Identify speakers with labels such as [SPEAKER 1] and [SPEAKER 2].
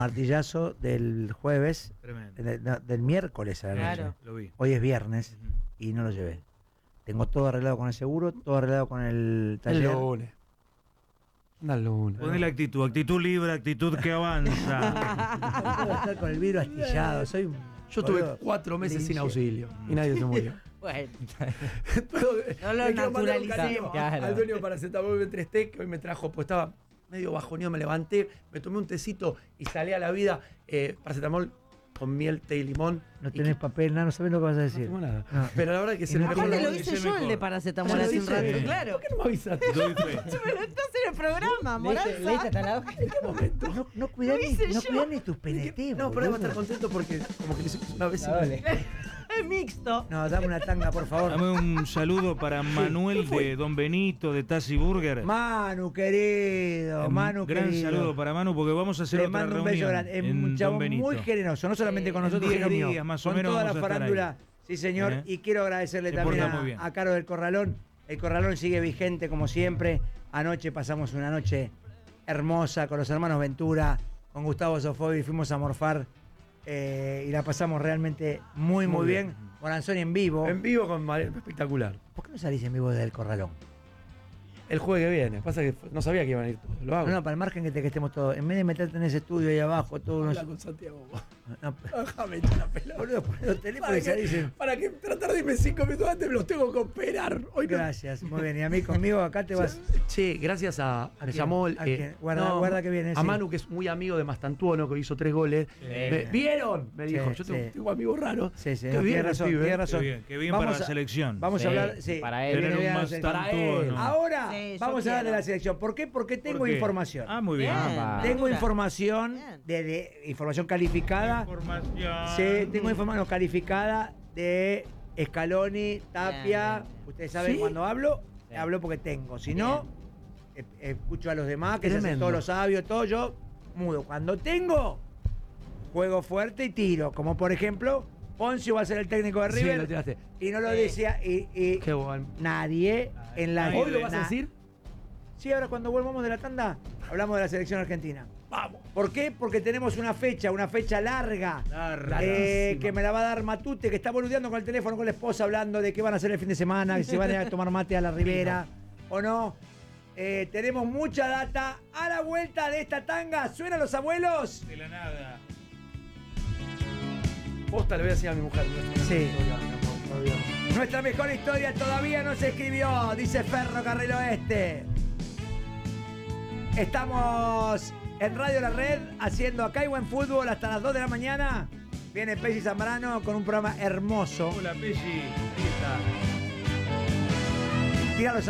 [SPEAKER 1] Martillazo del jueves, del miércoles a la noche.
[SPEAKER 2] Claro. Lo vi.
[SPEAKER 1] Hoy es viernes y no lo llevé. Tengo todo arreglado con el seguro, todo arreglado con el taller.
[SPEAKER 3] El lunes. Anda el lunes.
[SPEAKER 2] Poné la actitud, actitud libre, actitud que avanza.
[SPEAKER 1] No puedo estar con el vidrio astillado. Soy un
[SPEAKER 3] Yo tuve
[SPEAKER 1] boludo
[SPEAKER 3] 4 meses sin
[SPEAKER 1] linche.
[SPEAKER 3] auxilio y nadie se murió.
[SPEAKER 4] Bueno,
[SPEAKER 3] No
[SPEAKER 4] lo naturalizamos.
[SPEAKER 3] Claro. Al dueño de paracetamol B3T, que hoy me trajo, pues estaba medio bajoneado, me levanté, me tomé un tecito y salí a la vida. Paracetamol con miel, té y limón.
[SPEAKER 1] No tenés papel, nada, no sabés lo que vas a
[SPEAKER 3] No
[SPEAKER 1] decir.
[SPEAKER 3] tengo nada.
[SPEAKER 1] No.
[SPEAKER 3] Pero la verdad que es
[SPEAKER 1] Y
[SPEAKER 3] el
[SPEAKER 1] no
[SPEAKER 3] mejor.
[SPEAKER 4] aparte lo
[SPEAKER 2] Ese
[SPEAKER 4] hice yo,
[SPEAKER 2] mejor.
[SPEAKER 4] el de paracetamol
[SPEAKER 3] ¿Lo
[SPEAKER 4] hace un
[SPEAKER 3] hiciste?
[SPEAKER 4] rato,
[SPEAKER 2] Sí.
[SPEAKER 4] claro.
[SPEAKER 3] ¿Por qué no me avisaste?
[SPEAKER 2] Doy fe.
[SPEAKER 4] Pero estás en el programa, Moranza.
[SPEAKER 5] Leíste hasta la hoja.
[SPEAKER 3] ¿En qué momento?
[SPEAKER 1] No cuidás
[SPEAKER 4] Lo hice
[SPEAKER 1] ni, no
[SPEAKER 4] yo.
[SPEAKER 1] cuidás ni tus PNT.
[SPEAKER 3] No, pero ahí va a
[SPEAKER 1] boludo.
[SPEAKER 3] estar contento porque como que lo hicimos una vez.
[SPEAKER 5] Dale.
[SPEAKER 4] Es mixto.
[SPEAKER 1] No, dame una tanga, por favor.
[SPEAKER 2] Dame un saludo para Manuel de Don Benito de Tassi Burger.
[SPEAKER 1] Manu, querido, Manu,
[SPEAKER 2] Gran
[SPEAKER 1] querido.
[SPEAKER 2] saludo para Manu porque vamos a hacer
[SPEAKER 1] Le
[SPEAKER 2] otra
[SPEAKER 1] mando un
[SPEAKER 2] reunión
[SPEAKER 1] beso grande. Es
[SPEAKER 2] en
[SPEAKER 1] un
[SPEAKER 2] Don
[SPEAKER 1] chavo
[SPEAKER 2] Benito.
[SPEAKER 1] muy generoso, no solamente con
[SPEAKER 4] En
[SPEAKER 1] nosotros,
[SPEAKER 2] 10
[SPEAKER 1] sino
[SPEAKER 2] días más o
[SPEAKER 1] con
[SPEAKER 2] menos
[SPEAKER 1] toda
[SPEAKER 2] vamos
[SPEAKER 1] la
[SPEAKER 2] a estar
[SPEAKER 1] farándula. Sí, señor.
[SPEAKER 2] ¿Eh?
[SPEAKER 1] Y quiero agradecerle
[SPEAKER 2] Se
[SPEAKER 1] también
[SPEAKER 2] porta muy bien.
[SPEAKER 1] a Caro del Corralón. El Corralón sigue vigente como siempre. Anoche pasamos una noche hermosa con los hermanos Ventura, con Gustavo Sofobi, fuimos a morfar y la pasamos realmente muy
[SPEAKER 3] Muy
[SPEAKER 1] bien.
[SPEAKER 3] bien.
[SPEAKER 1] Moranzoni en vivo.
[SPEAKER 3] En vivo con espectacular.
[SPEAKER 1] ¿Por qué no salís en vivo desde el Corralón?
[SPEAKER 3] El jueves que viene. Pasa que no sabía que iban a ir todos. Lo hago.
[SPEAKER 1] No, para el margen que estemos todos. En vez de meterte en ese estudio ahí abajo, todos unos.
[SPEAKER 3] Habla con Santiago.
[SPEAKER 1] No,
[SPEAKER 3] Déjame echar la pelota.
[SPEAKER 1] boludo, poné los teléfonos y salís en-
[SPEAKER 3] Para que tratar de irme 5 minutos antes me los tengo que operar. Hoy no.
[SPEAKER 1] Gracias, muy bien. Y a mí conmigo acá te vas.
[SPEAKER 3] Che, gracias a
[SPEAKER 1] ¿A
[SPEAKER 3] me
[SPEAKER 1] quién?
[SPEAKER 3] llamó
[SPEAKER 1] ¿A quién? Guarda que viene,
[SPEAKER 3] a
[SPEAKER 1] sí.
[SPEAKER 3] Manu, que es muy amigo de Mastantuono, que hizo 3 goles. ¿Vieron? Me dijo.
[SPEAKER 1] Sí,
[SPEAKER 3] Yo
[SPEAKER 1] sí.
[SPEAKER 3] tengo amigos raros.
[SPEAKER 1] Sí, sí,
[SPEAKER 3] Qué
[SPEAKER 1] no,
[SPEAKER 3] bien,
[SPEAKER 1] tiene razón,
[SPEAKER 3] el pibe.
[SPEAKER 1] tiene razón.
[SPEAKER 2] Qué bien
[SPEAKER 1] Vamos
[SPEAKER 2] para la
[SPEAKER 1] a-
[SPEAKER 2] selección.
[SPEAKER 1] Vamos
[SPEAKER 5] Sí,
[SPEAKER 1] a hablar, sí,
[SPEAKER 5] para él.
[SPEAKER 1] viene
[SPEAKER 2] Tener
[SPEAKER 1] bien
[SPEAKER 2] un
[SPEAKER 1] a la selección.
[SPEAKER 2] Mastantuono.
[SPEAKER 1] Ahora
[SPEAKER 4] Sí, yo
[SPEAKER 1] vamos a hablar de
[SPEAKER 4] quiero.
[SPEAKER 1] la selección. ¿Por qué? Porque tengo
[SPEAKER 2] ¿Por qué?
[SPEAKER 1] información.
[SPEAKER 2] Ah, muy bien.
[SPEAKER 4] Bien.
[SPEAKER 5] Apa.
[SPEAKER 1] Tengo
[SPEAKER 4] Ventura.
[SPEAKER 1] información
[SPEAKER 4] Bien.
[SPEAKER 1] de información calificada.
[SPEAKER 2] Información.
[SPEAKER 1] Sí, tengo información calificada de Scaloni, Tapia.
[SPEAKER 4] Bien, bien.
[SPEAKER 1] Ustedes saben
[SPEAKER 3] ¿Sí?
[SPEAKER 1] cuando hablo,
[SPEAKER 5] Sí.
[SPEAKER 1] hablo porque tengo. Si no, escucho a los demás, que se hacen
[SPEAKER 3] Tremendo.
[SPEAKER 1] todos los sabios, todo. Yo mudo. Cuando tengo, juego fuerte y tiro. Como por ejemplo, Poncio va a ser el técnico de
[SPEAKER 3] Sí,
[SPEAKER 1] River.
[SPEAKER 3] lo tiraste.
[SPEAKER 1] Y no lo
[SPEAKER 4] Sí.
[SPEAKER 1] decía y
[SPEAKER 3] Qué bueno.
[SPEAKER 1] nadie en la.
[SPEAKER 3] ¿Hoy lo vas a decir?
[SPEAKER 1] Sí, ahora cuando volvamos de la tanda, hablamos de la selección argentina.
[SPEAKER 3] Vamos.
[SPEAKER 1] ¿Por qué? Porque tenemos una fecha larga. Que me la va a dar Matute, que está boludeando con el teléfono con la esposa, hablando de qué van a hacer el fin de semana, que se van a ir a tomar mate a la Ribera o no. Tenemos mucha data. A la vuelta de esta tanga, ¿suenan los abuelos?
[SPEAKER 2] De la nada.
[SPEAKER 3] Posta le voy a decir a mi mujer.
[SPEAKER 1] Sí. Nuestra mejor historia todavía no se escribió, dice Ferro Carril Oeste. Estamos en Radio La Red haciendo acá y buen fútbol hasta las 2 de la mañana. Viene Pesci Zambrano con un programa hermoso.
[SPEAKER 2] Hola, Pesci. Ahí está.
[SPEAKER 1] Tira los